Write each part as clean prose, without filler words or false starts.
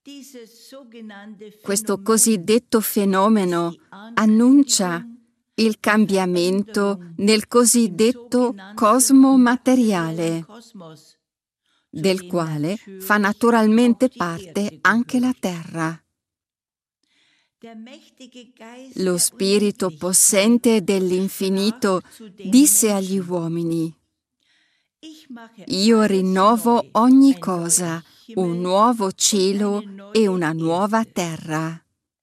Questo cosiddetto fenomeno annuncia il cambiamento nel cosiddetto cosmo materiale, del quale fa naturalmente parte anche la Terra. Lo spirito possente dell'infinito disse agli uomini: «Io rinnovo ogni cosa, un nuovo cielo e una nuova terra».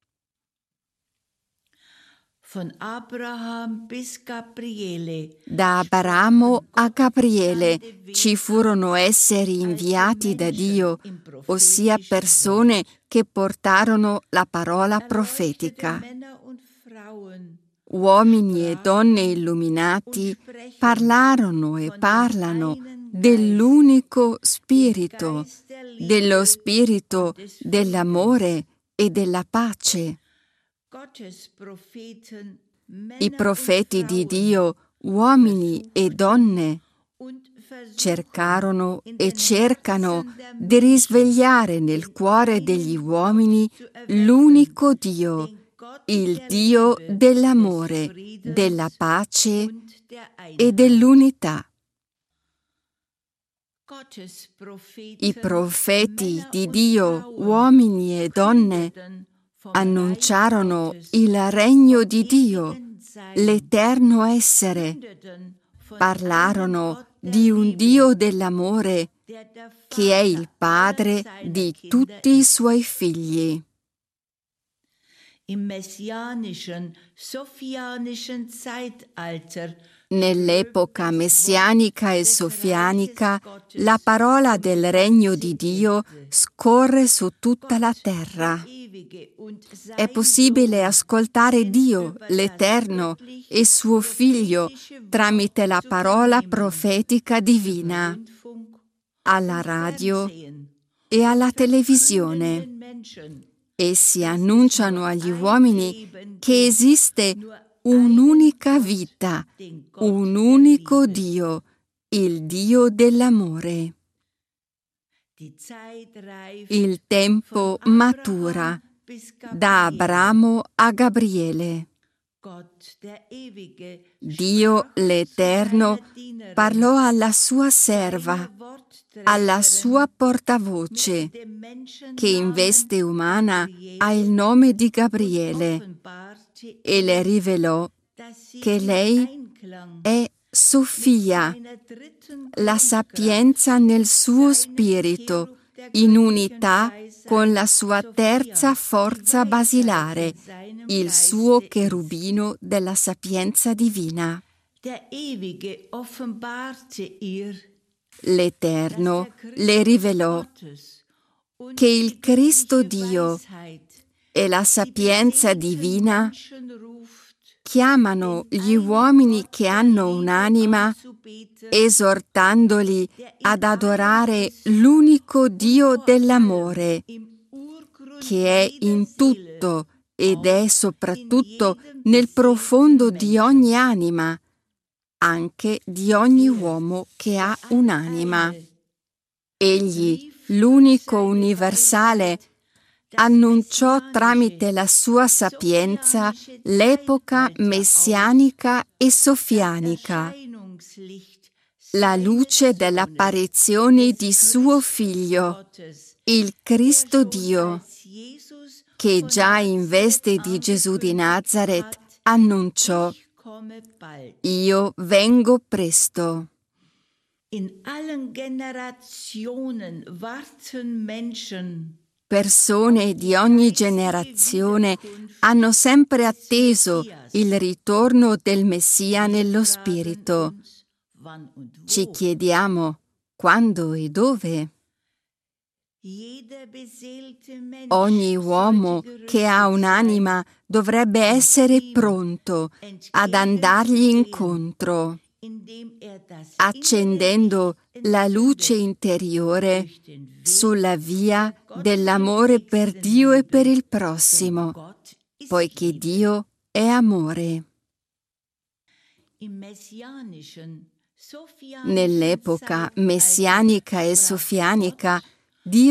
Da Abramo a Gabriele ci furono esseri inviati da Dio, ossia persone che portarono la parola profetica. Uomini e donne illuminati parlarono e parlano dell'unico Spirito, dello Spirito dell'amore e della pace. I profeti di Dio, uomini e donne, cercarono e cercano di risvegliare nel cuore degli uomini l'unico Dio, il Dio dell'amore, della pace e dell'unità. I profeti di Dio, uomini e donne, annunciarono il regno di Dio, l'eterno essere. Parlarono di un Dio dell'amore che è il Padre di tutti i suoi figli. Nell'epoca messianica e sofianica, la parola del regno di Dio scorre su tutta la terra. È possibile ascoltare Dio, l'Eterno, e suo Figlio tramite la parola profetica divina, alla radio e alla televisione. Essi annunciano agli uomini che esiste un'unica vita, un unico Dio, il Dio dell'amore. Il tempo matura, da Abramo a Gabriele. Dio l'Eterno parlò alla sua serva, alla sua portavoce, che in veste umana ha il nome di Gabriele, e le rivelò che lei è Sofia, la sapienza nel suo spirito, in unità con la sua terza forza basilare, il suo cherubino della sapienza divina. L'Eterno le rivelò che il Cristo Dio e la sapienza divina chiamano gli uomini che hanno un'anima, esortandoli ad adorare l'unico Dio dell'amore, che è in tutto ed è soprattutto nel profondo di ogni anima, anche di ogni uomo che ha un'anima. Egli, l'unico universale, annunciò tramite la sua sapienza l'epoca messianica e sofianica, la luce dell'apparizione di suo Figlio, il Cristo Dio, che già in veste di Gesù di Nazaret annunciò: «Io vengo presto». In allen Generationen warten Menschen. Persone di ogni generazione hanno sempre atteso il ritorno del Messia nello Spirito. Ci chiediamo quando e dove. Ogni uomo che ha un'anima dovrebbe essere pronto ad andargli incontro, accendendo la luce interiore sulla via dell'amore per Dio e per il prossimo, poiché Dio è amore. Nell'epoca messianica e sofianica, Dio